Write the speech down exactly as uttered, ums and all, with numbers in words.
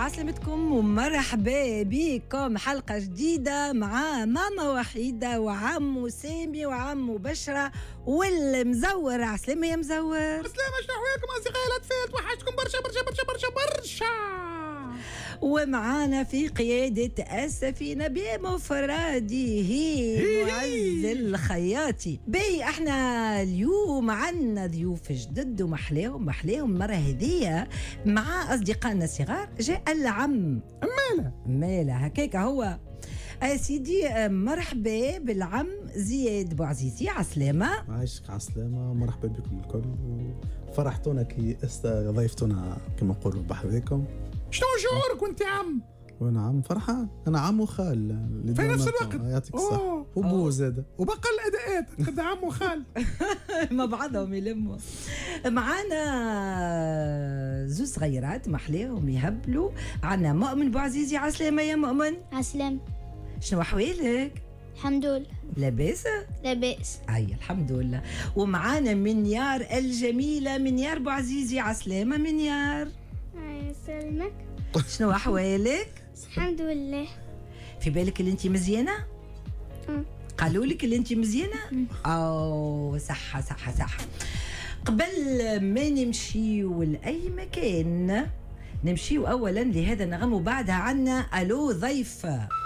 عسلامتكم ومرحبا بكم حلقة جديدة مع ماما وحيدة وعمو سامي وعمو بشرة والمزور. عسلامة يا مزور. عسلامة، شنو أحوالكم أصدقائي الأطفال؟ توحشتكم برشا برشا برشا برشا برشا. ومعانا في قيادة السفينة بمفرده معز الخياطي. باهي احنا اليوم عنا ضيوف جدد ومحلاهم محلاهم مرة هدية مع أصدقائنا الصغار. جاء العم مالا مالا هكاك هو يا سيدي. مرحبا بالعم زياد بوعزيزي. عسلامة. عايشك عسلامة، مرحبا بكم الكل وفرحتونا كي ضيفتونا كما نقولوا بحذاكم. شنو شعورك وانت عم؟ وانا عم فرحان، انا عم وخال في نفس الوقت. يعطيك الصحة. وبو زاد وبقى الاداءات قد عم وخال مع بعضهم يلموا. معانا زوز صغيرات محلاهم يهبلوا. عنا مؤمن بوعزيزي. عسلامة يا مؤمن. عسلام. شنو أحوالك؟ الحمد لله. لاباس؟ لا بأس. أي الحمد لله. ومعانا منيار الجميلة منيار بوعزيزي. عسلامة منيار. سلمك. شنو أحوالك؟ الحمد لله. في بالك اللي انت مزيانة؟ أه. قالوا لك اللي انت مزيانة؟ أو صحة صحة صحة. قبل ما نمشيو لأي مكان نمشيو أولا لهذا النغم وبعدها عنا ألو ضيف.